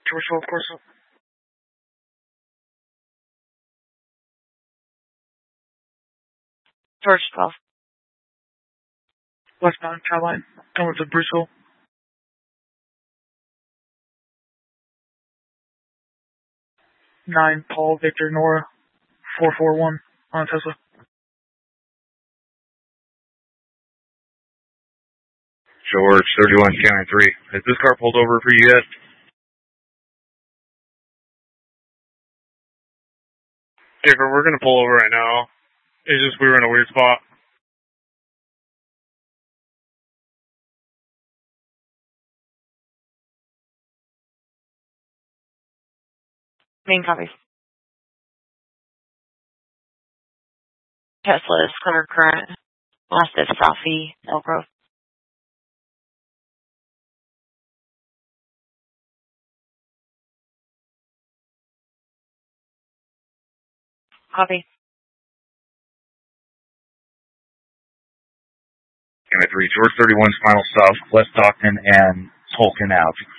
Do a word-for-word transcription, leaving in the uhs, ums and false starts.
George twelve, course up. George twelve. Westbound Caroline, coming to Bruceville. nine Paul Victor Nora, four four one on Tesla. George thirty-one, County three. Has this car pulled over for you yet? Skipper, we're going to pull over right now. It's just we were in a weird spot. Main copy. Tesla is clear current. Last at Southie, Elk Grove. Copy. County three, George thirty-one, final south, West Stockton and Tolkien out.